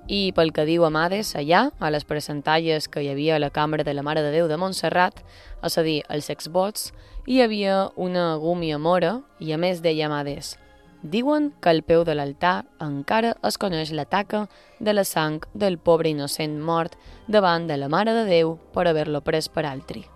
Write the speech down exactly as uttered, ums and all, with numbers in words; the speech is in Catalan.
I pel que diu Amades, allà, a les presentalles que hi havia a la cambra de la Mare de Déu de Montserrat, és a dir, els exvots, hi havia una gúmia mora i a més deia Amades: diuen que al peu de l'altar encara es coneix la taca de la sang del pobre innocent mort davant de la Mare de Déu per haver-lo pres per altri.